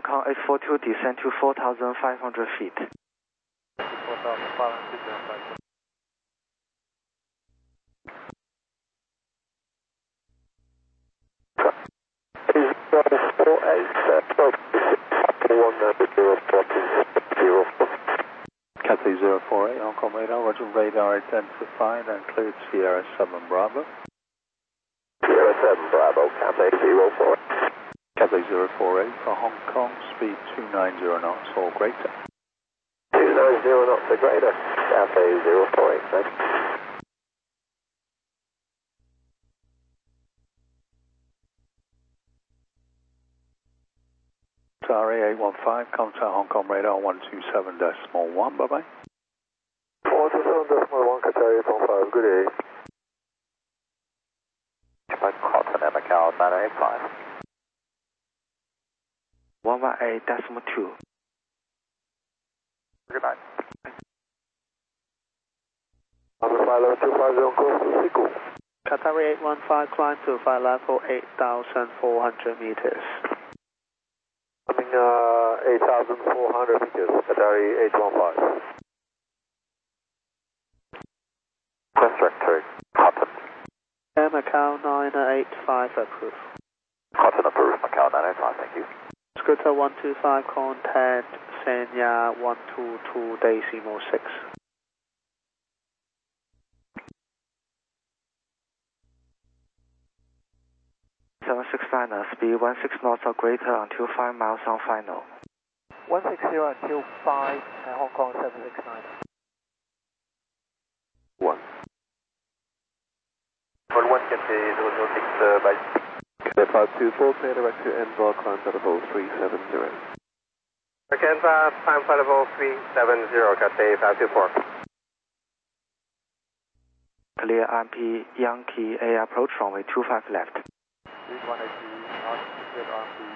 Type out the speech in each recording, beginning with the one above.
Kong 842, descend to 4,500 feet. 4,500 feet. Cathay 048, Hong Kong radar, roger, radar identified and cleared Sierra 7 Bravo. Sierra 7 Bravo, Cathay 04. Cathay 048 for Hong Kong, speed 290 knots or greater. 290 knots or greater, Cathay 048, thanks. RA 815, contact Hong Kong radar 127.1, bye-bye. 127.1, Cathay 815, good day. Japan Cotton and Macau 985. 118.2. Good night. Level 250, close to Siku. Qatari 815, climb to flight level 8,400 meters. Coming 8,400 meters, Qatari 815. Constructor Cotton. Air Macau 985 approved. Cotton approved, Macau 985, thank you. Scooter 125, contact Sanya 122.6. 769er, speed 16 knots or greater until 5 miles on final. 160 until 5, Hong Kong 769. 1. 1 Cathay 006, bye. Cathay 524, clear direct to Envol, climb flight level 370. Again, climb flight level 370, Cathay 524. Clear RMP Yankee A approach runway 25 left. 180,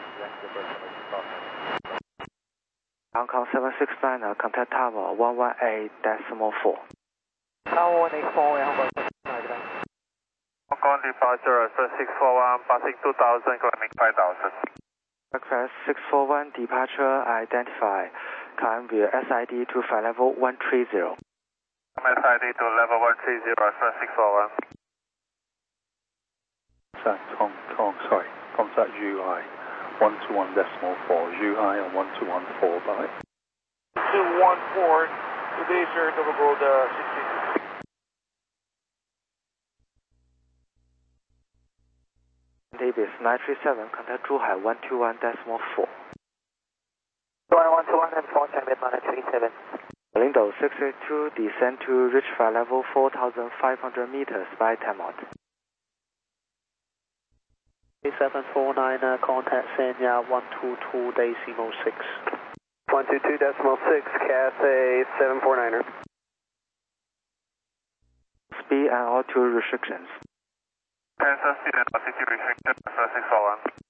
Hong Kong 769er, contact tower 118.4. Tower 184, Hong Kong 769. Hong Kong departure 641, passing 2,000, climbing 5,000. Breakfast 641, departure identified. Climb via SID to flight level 130. SID to level 130, 641. Contact Hong Kong, sorry, contact UI 121.4, UI on 1214, bye. 214, today sir, double gold 60. Davis 937, contact Zhuhai 121.4. 121 and 4, time at 937. Window 682, descend to reach flight level 4,500 meters by Tamot. 749, contact Sanya 122.6. 122.6, Cathay 749er. Speed and altitude restrictions. Cancel speed and altitude restriction, 641.